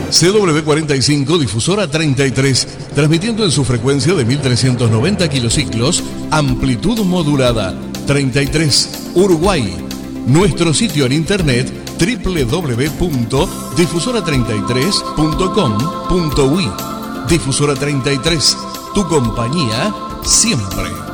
CW45 Difusora 33, transmitiendo en su frecuencia de 1390 kilociclos, amplitud modulada 33, Uruguay. Nuestro sitio en internet www.difusora33.com.uy. Difusora 33, tu compañía siempre.